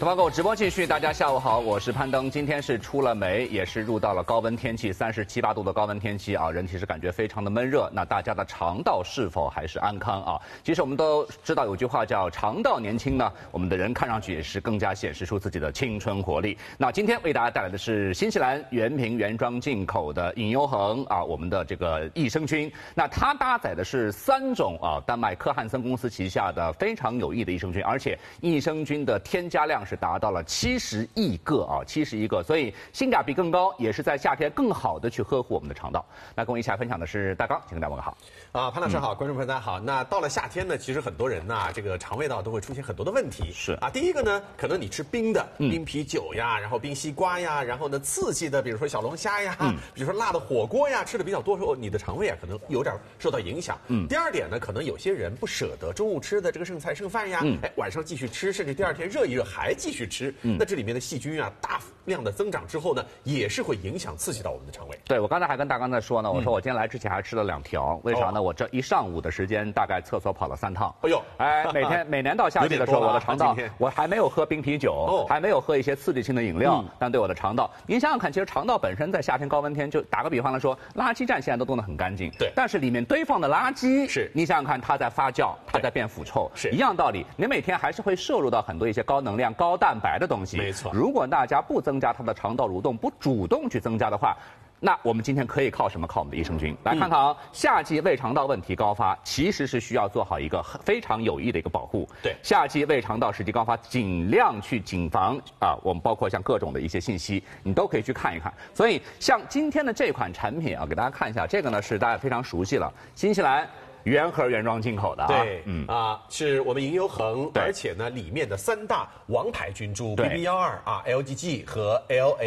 东方购直播继续，大家下午好，我是攀登。今天是出了梅，也是入到了高温天气，37、8度的高温天气啊，人体是感觉非常的闷热。那大家的肠道是否还是安康啊？其实我们都知道有句话叫肠道年轻呢，我们的人看上去也是更加显示出自己的青春活力。那今天为大家带来的是新西兰原瓶原装进口的隐优恒啊，我们的这个益生菌。那它搭载的是3种啊，丹麦科汉森公司旗下的非常有益的益生菌，而且益生菌的添加量是达到了70亿个啊，70亿个，所以性价比更高，也是在夏天更好的去呵护我们的肠道。那跟我一起来分享的是大刚，请跟大家问个好。 潘老师好，观众朋友大家好。那到了夏天呢，其实很多人呢，这个肠胃道都会出现很多的问题。 是啊，第一个呢，可能你吃冰的，冰啤酒呀，然后冰西瓜呀，然后呢刺激的，比如说小龙虾呀，比如说辣的火锅呀，吃的比较多时候，你的肠胃啊可能有点受到影响。第二点呢，可能有些人不舍得中午吃的这个剩菜剩饭呀，晚上继续吃，甚至第二天热一热还继续吃，那这里面的细菌啊大量的增长之后呢，也是会影响刺激到我们的肠胃。 对，我刚才还跟大刚在说呢，我说我今天来之前还吃了2条，为啥呢？我这一上午的时间大概厕所跑了3趟。 哎呦， 每年到夏季的时候，我的肠道我还没有喝冰啤酒，还没有喝一些刺激性的饮料，但对我的肠道，您想想看，其实肠道本身在夏天高温天，就打个比方来说，垃圾站现在都弄得很干净， 对， 但是里面堆放的垃圾是， 你想想看，它在发酵，它在变腐臭， 是一样道理，你每天还是会摄入到很多一些高能量、高蛋白的东西。 没错， 如果大家不增加它的肠道蠕动，不主动去增加的话，那我们今天可以靠什么？靠我们的益生菌。来看看啊，夏季胃肠道问题高发，其实是需要做好一个非常有益的一个保护。 对， 夏季胃肠道时期高发，尽量去谨防啊。我们包括像各种的一些信息，你都可以去看一看。所以像今天的这款产品啊，给大家看一下，这个呢是大家非常熟悉了，新西兰原盒原装进口的啊， 对，是我们银优恒，而且呢，里面的3大王牌菌株 BB12啊、LGG 和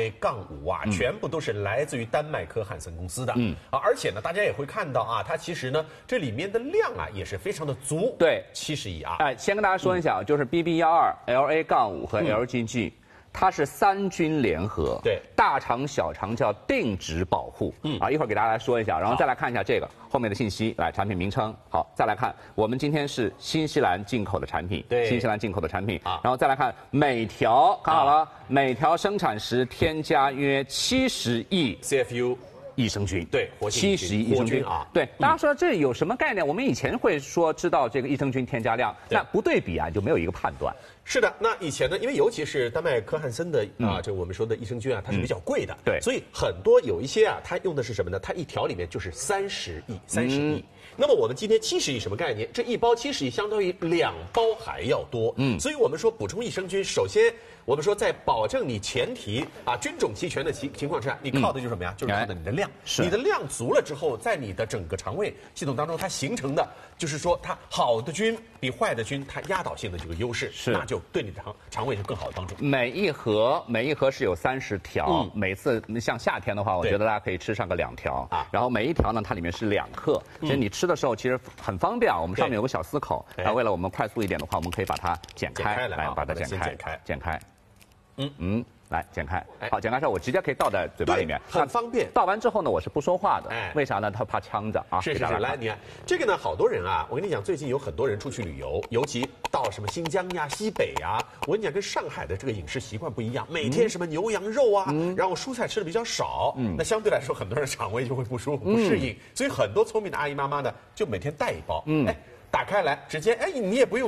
LA-5啊，全部都是来自于丹麦科汉森公司的，而且呢，大家也会看到啊，它其实呢，这里面的量啊也是非常的足， 对 ，70亿啊。 先跟大家说一下，就是 BB12、LA-5和 LGG。它是3菌联合， 对， 大肠小肠叫定植保护，一会儿给大家来说一下，然后再来看一下这个后面的信息，来产品名称，好，再来看我们今天是新西兰进口的产品， 对， 新西兰进口的产品，然后再来看每条，看好了，每条生产时添加约70亿 CFU。 益生菌， 对 ，70亿益生菌啊，对，大家说这有什么概念？我们以前会说知道这个益生菌添加量，那不对比啊，就没有一个判断。 是的，那以前呢，因为尤其是丹麦科汉森的这我们说的益生菌啊，它是比较贵的， 对， 所以很多有一些啊，它用的是什么呢？它一条里面就是30亿。那么我们今天70亿什么概念？这一包70亿相当于2包还要多，所以我们说补充益生菌，首先我们说在保证你前提啊菌种齐全的情况之下，你靠的就是什么呀？就是靠的你的量，你的量足了之后，在你的整个肠胃系统当中，它形成的就是说它好的菌比坏的菌它压倒性的这个优势，那就对你的肠胃就更好的帮助。 每一盒是有30条，每次像夏天的话，我觉得大家可以吃上个2条啊。然后每一条呢，它里面是2克，其实你吃的时候其实很方便啊。我们上面有个小丝口，为了我们快速一点的话，我们可以把它剪开，来把它剪开，来剪开，好，剪开之后我直接可以倒在嘴巴里面， 很方便。 倒完之后呢，我是不说话的，为啥呢？他怕呛着啊。 是，来，你看这个呢，好多人啊，我跟你讲，最近有很多人出去旅游，尤其到什么新疆呀、西北呀，我跟你讲，跟上海的这个饮食习惯不一样，每天什么牛羊肉啊，然后蔬菜吃的比较少，那相对来说，很多人肠胃就会不舒服、不适应，所以很多聪明的阿姨妈妈呢，就每天带一包，打开来直接，你也不用